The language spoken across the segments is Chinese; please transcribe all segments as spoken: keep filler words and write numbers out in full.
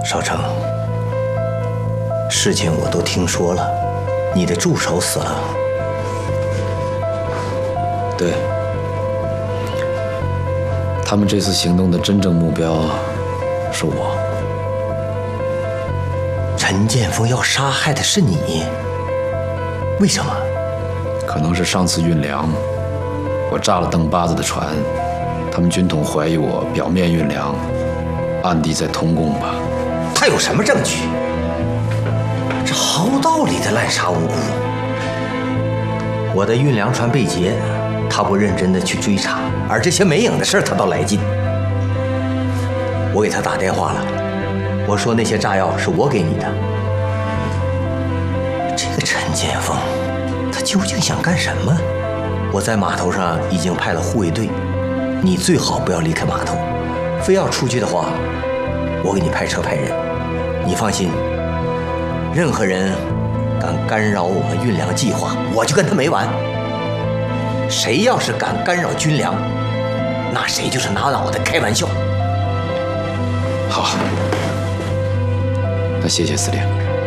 少成，事情我都听说了，你的助手死了。 对，他们这次行动的真正目标是我。 陈建锋要杀害的是你，为什么？ 可能是上次运粮，我炸了邓巴子的船，他们军统怀疑我表面运粮，暗地在通共吧。 他有什么证据？这毫无道理的滥杀无辜。我的运粮船被劫，他不认真的去追查，而这些没影的事他倒来劲。我给他打电话了，我说那些炸药是我给你的。这个陈建锋，他究竟想干什么？我在码头上已经派了护卫队，你最好不要离开码头。非要出去的话，我给你派车派人。你放心，任何人敢干扰我们运粮计划，我就跟他没完。谁要是敢干扰军粮，那谁就是拿脑袋开玩笑。 好，那谢谢司令。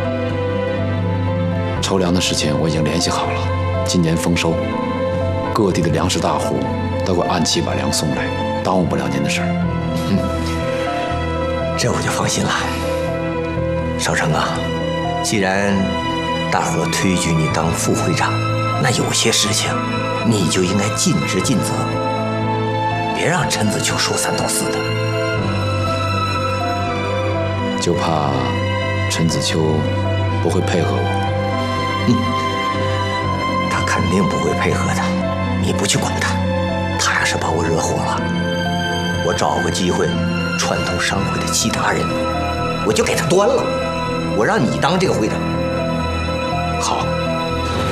筹粮的事情我已经联系好了，今年丰收，各地的粮食大户都会按期把粮送来，耽误不了您的事儿。 嗯，这我就放心了。少成啊，既然大伙推举你当副会长，那有些事情你就应该尽职尽责，别让陈子秋说三道四的。 就怕陈子秋不会配合我。 嗯，他肯定不会配合的，你不去管他。他要是把我惹火了，我找个机会串通商会的其他人，我就给他端了。我让你当这个会长。 好。